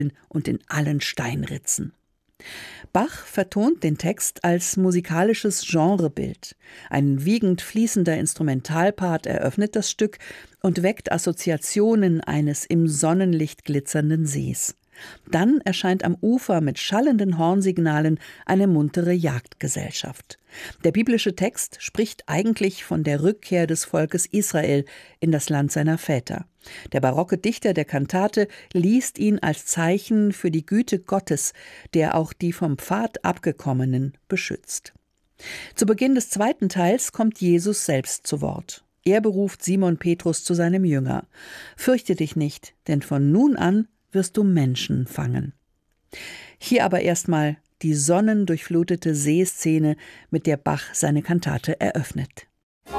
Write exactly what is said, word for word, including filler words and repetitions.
und in allen Steinritzen. Bach vertont den Text als musikalisches Genrebild. Ein wiegend fließender Instrumentalpart eröffnet das Stück und weckt Assoziationen eines im Sonnenlicht glitzernden Sees. Dann erscheint am Ufer mit schallenden Hornsignalen eine muntere Jagdgesellschaft. Der biblische Text spricht eigentlich von der Rückkehr des Volkes Israel in das Land seiner Väter. Der barocke Dichter der Kantate liest ihn als Zeichen für die Güte Gottes, der auch die vom Pfad Abgekommenen beschützt. Zu Beginn des zweiten Teils kommt Jesus selbst zu Wort. Er beruft Simon Petrus zu seinem Jünger. Fürchte dich nicht, denn von nun an wirst du Menschen fangen. Hier aber erstmal die sonnendurchflutete Seeszene, mit der Bach seine Kantate eröffnet.